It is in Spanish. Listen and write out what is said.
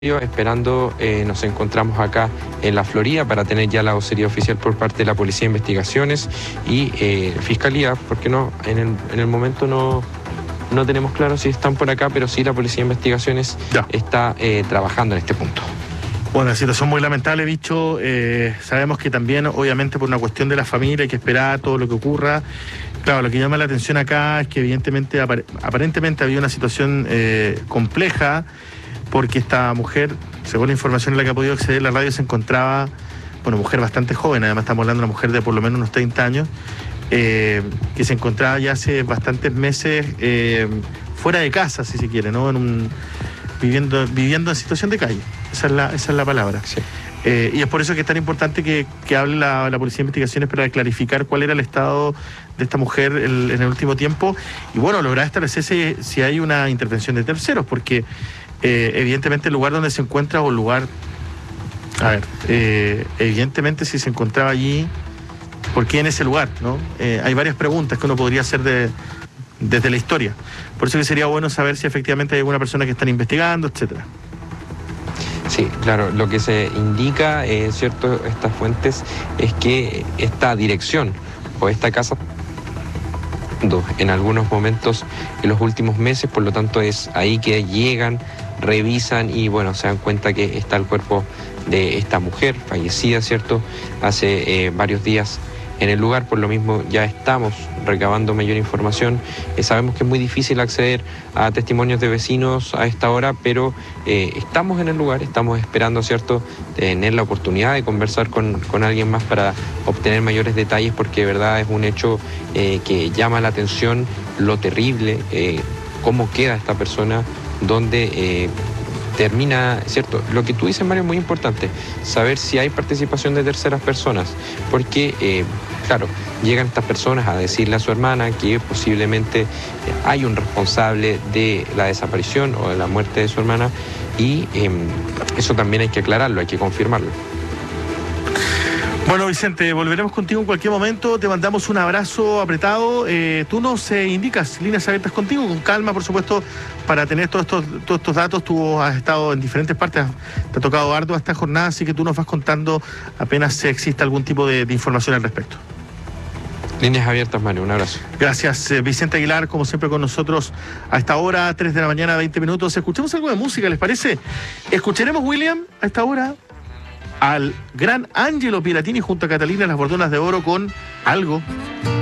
Esperando, nos encontramos acá en la Florida para tener ya la vocería oficial por parte de la Policía de Investigaciones y Fiscalía, porque no, en el momento no tenemos claro si están por acá, pero sí la Policía de Investigaciones está trabajando en este punto. Bueno, la situación muy lamentable, Bicho. Sabemos que también, obviamente, por una cuestión de la familia hay que esperar todo lo que ocurra. Claro, lo que llama la atención acá es que evidentemente, aparentemente había una situación compleja, porque esta mujer, según la información en la que ha podido acceder la radio, se encontraba, bueno, mujer bastante joven, además estamos hablando de una mujer de por lo menos unos 30 años, que se encontraba ya hace bastantes meses fuera de casa, si se quiere, ¿no? Viviendo en situación de calle, esa es la palabra. Sí. Y es por eso que es tan importante que hable la Policía de Investigaciones para clarificar cuál era el estado de esta mujer en el último tiempo y, bueno, lograr establecer si hay una intervención de terceros, porque evidentemente el lugar donde se encuentra o el lugar, evidentemente si se encontraba allí, ¿por qué en ese lugar? ¿No? Hay varias preguntas que uno podría hacer desde la historia. Por eso que sería bueno saber si efectivamente hay alguna persona que están investigando, etcétera. Sí, claro, lo que se indica, cierto, estas fuentes, es que esta dirección o esta casa en algunos momentos en los últimos meses, por lo tanto es ahí que llegan, revisan y bueno, se dan cuenta que está el cuerpo de esta mujer fallecida, ¿cierto? Hace varios días en el lugar, por lo mismo ya estamos recabando mayor información. Sabemos que es muy difícil acceder a testimonios de vecinos a esta hora, pero estamos en el lugar, estamos esperando, ¿cierto?, tener la oportunidad de conversar con alguien más para obtener mayores detalles, porque de verdad es un hecho que llama la atención, lo terrible, cómo queda esta persona, donde termina, ¿cierto? Lo que tú dices, Mario, es muy importante, saber si hay participación de terceras personas, porque, claro, llegan estas personas a decirle a su hermana que posiblemente hay un responsable de la desaparición o de la muerte de su hermana y eso también hay que aclararlo, hay que confirmarlo. Bueno, Vicente, volveremos contigo en cualquier momento, te mandamos un abrazo apretado, tú nos indicas líneas abiertas contigo, con calma, por supuesto, para tener todos estos datos. Tú has estado en diferentes partes, te ha tocado ardua esta jornada, así que tú nos vas contando apenas exista algún tipo de información al respecto. Líneas abiertas, Mario, un abrazo. Gracias, Vicente Aguilar, como siempre con nosotros a esta hora, 3 de la mañana, 20 minutos. Escuchemos algo de música, ¿les parece? Escucharemos, William, a esta hora al gran Angelo Piratini junto a Catalina Las Bordonas de Oro con Algo.